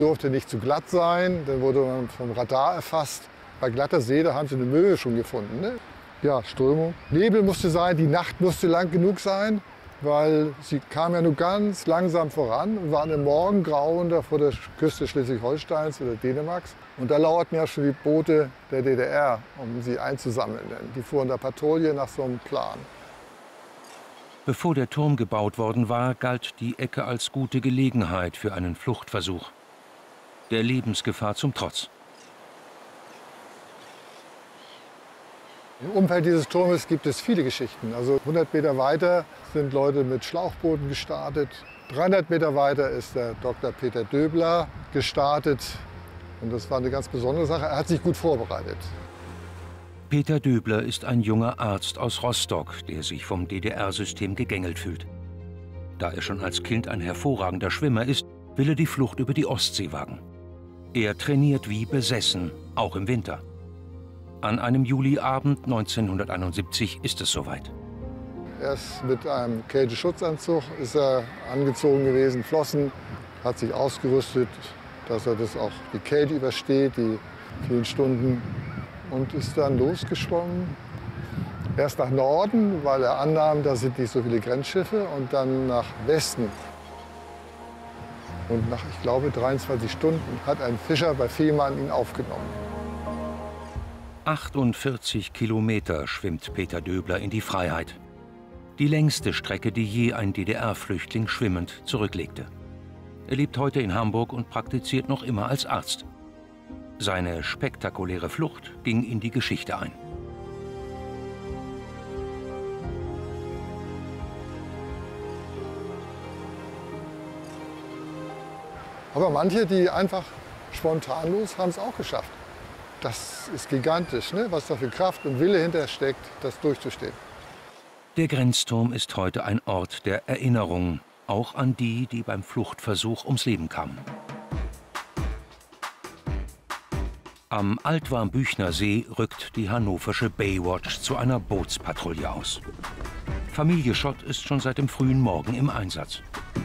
Durfte nicht zu glatt sein, dann wurde man vom Radar erfasst. Bei glatter See, da haben sie eine Möwe schon gefunden. Ne? Ja, Strömung. Nebel musste sein, die Nacht musste lang genug sein, weil sie kam ja nur ganz langsam voran und waren im Morgengrauen da vor der Küste Schleswig-Holsteins oder Dänemarks. Und da lauerten ja schon die Boote der DDR, um sie einzusammeln. Die fuhren da Patrouille nach so einem Plan. Bevor der Turm gebaut worden war, galt die Ecke als gute Gelegenheit für einen Fluchtversuch. Der Lebensgefahr zum Trotz. Im Umfeld dieses Turmes gibt es viele Geschichten. Also 100 Meter weiter sind Leute mit Schlauchbooten gestartet. 300 Meter weiter ist der Dr. Peter Döbler gestartet. Und das war eine ganz besondere Sache. Er hat sich gut vorbereitet. Peter Döbler ist ein junger Arzt aus Rostock, der sich vom DDR-System gegängelt fühlt. Da er schon als Kind ein hervorragender Schwimmer ist, will er die Flucht über die Ostsee wagen. Er trainiert wie besessen, auch im Winter. An einem Juliabend 1971 ist es soweit. Erst mit einem Kälteschutzanzug ist er angezogen gewesen, Flossen, hat sich ausgerüstet, dass er das auch die Kälte übersteht, die vielen Stunden. Und ist dann losgeschwommen. Erst nach Norden, weil er annahm, da sind nicht so viele Grenzschiffe, und dann nach Westen. Und nach, ich glaube, 23 Stunden hat ein Fischer bei Fehmarn ihn aufgenommen. 48 Kilometer schwimmt Peter Döbler in die Freiheit. Die längste Strecke, die je ein DDR-Flüchtling schwimmend zurücklegte. Er lebt heute in Hamburg und praktiziert noch immer als Arzt. Seine spektakuläre Flucht ging in die Geschichte ein. Aber manche, die einfach spontanlos, haben es auch geschafft. Das ist gigantisch, ne? Was da für Kraft und Wille hintersteckt, das durchzustehen. Der Grenzturm ist heute ein Ort der Erinnerung, auch an die, die beim Fluchtversuch ums Leben kamen. Am Altwarmbüchner See rückt die hannoversche Baywatch zu einer Bootspatrouille aus. Familie Schott ist schon seit dem frühen Morgen im Einsatz.